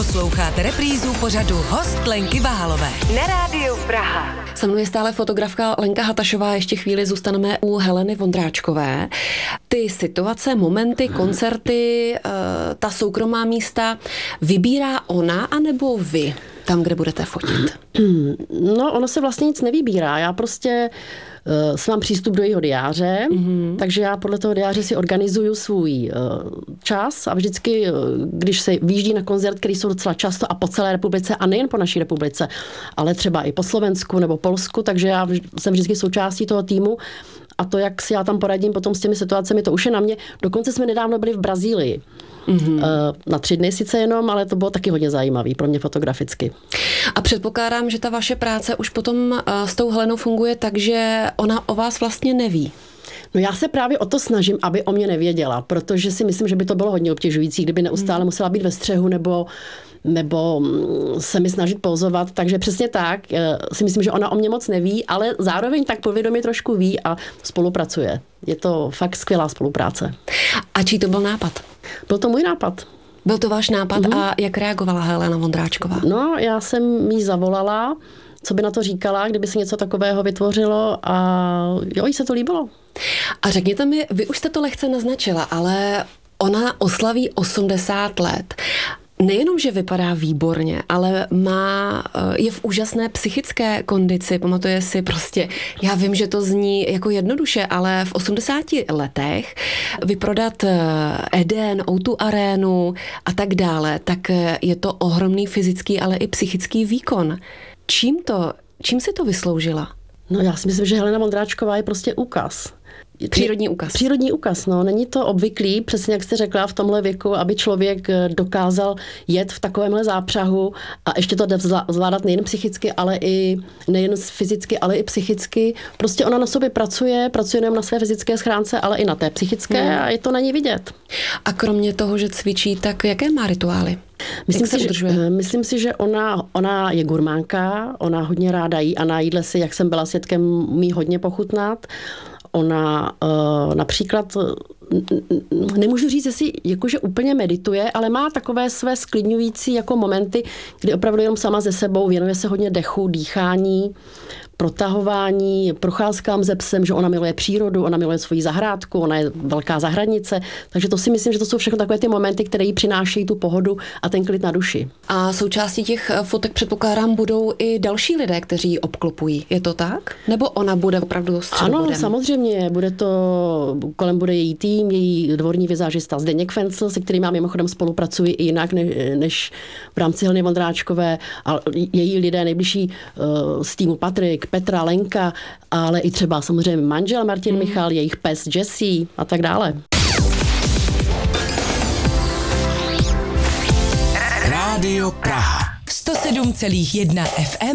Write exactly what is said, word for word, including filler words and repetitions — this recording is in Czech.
Posloucháte reprízu pořadu Host Lenky Vahalové na Rádiu Praha. Se mnou je stále fotografka Lenka Hatašová, ještě chvíli zůstaneme u Heleny Vondráčkové. Ty situace, momenty, koncerty, ta soukromá místa vybírá ona anebo vy tam, kde budete fotit? No, ono se vlastně nic nevybírá. Já prostě uh, mám přístup do jejího diáře, mm-hmm. takže já podle toho diáře si organizuju svůj uh, čas a vždycky, uh, když se vyjíždí na koncert, který jsou docela často a po celé republice a nejen po naší republice, ale třeba i po Slovensku nebo Polsku, takže já jsem vždycky součástí toho týmu a to, jak si já tam poradím potom s těmi situacemi, to už je na mě. Dokonce jsme nedávno byli v Brazílii. Mm-hmm. Na tři dny sice jenom, ale to bylo taky hodně zajímavý pro mě fotograficky. A předpokládám, že ta vaše práce už potom s tou Helenou funguje tak, že ona o vás vlastně neví. No já se právě o to snažím, aby o mě nevěděla, protože si myslím, že by to bylo hodně obtěžující, kdyby neustále mm. musela být ve střehu nebo nebo se mi snažit pozovat, takže přesně tak, si myslím, že ona o mě moc neví, ale zároveň tak povědomě trošku ví a spolupracuje. Je to fakt skvělá spolupráce. A čí to byl nápad? Byl to můj nápad. Byl to váš nápad mm-hmm. a jak reagovala Helena Vondráčková? No, já jsem jí zavolala, co by na to říkala, kdyby se něco takového vytvořilo a jo, jí se to líbilo. A řekněte mi, vy už jste to lehce naznačila, ale ona oslaví osmdesát let. Nejenom, že vypadá výborně, ale má, je v úžasné psychické kondici, pamatuje si prostě, já vím, že to zní jako jednoduše, ale v osmdesáti letech vyprodat Eden, ó dva arénu a tak dále, tak je to ohromný fyzický, ale i psychický výkon. Čím to, čím si to vysloužila? No já si myslím, že Helena Vondráčková je prostě úkaz. Přírodní úkaz. Přírodní úkaz, no. Není to obvyklý, přesně jak jste řekla, v tomhle věku, aby člověk dokázal jet v takovémhle zápřahu a ještě to zvládat nejen psychicky, ale i nejen fyzicky, ale i psychicky. Prostě ona na sobě pracuje, pracuje nejen na své fyzické schránce, ale i na té psychické hmm. a je to na ní vidět. A kromě toho, že cvičí, tak jaké má rituály? Myslím si, že, myslím si, že ona, ona je gurmánka, ona hodně ráda jí a na jídle si, jak jsem byla svědkem, umí hodně pochutnat. Ona uh, například, nemůžu říct, jestli jakože úplně medituje, ale má takové své sklidňující jako momenty, kdy opravdu jenom sama ze sebou věnuje se hodně dechu, dýchání, protahování, procházkám se psem, že ona miluje přírodu, ona miluje svoji zahrádku, ona je velká zahradnice, takže to si myslím, že to jsou všechno takové ty momenty, které jí přinášejí tu pohodu a ten klid na duši. A součástí těch fotek předpokládám budou i další lidé, kteří ji obklopují. Je to tak? Nebo ona bude opravdu středobodem? Ano, samozřejmě, bude to, kolem bude její tým, její dvorní vizážista Zdeněk Fencl, se kterým já mimochodem spolupracuji i jinak než, než v rámci Heleny Vondráčkové, a její lidé nejbližší uh, z týmu Patrik, Petra, Lenka, ale i třeba samozřejmě manžel Martin mm. Michal, jejich pes Jesse a tak dále. Rádio Praha sto sedm celá jedna ef em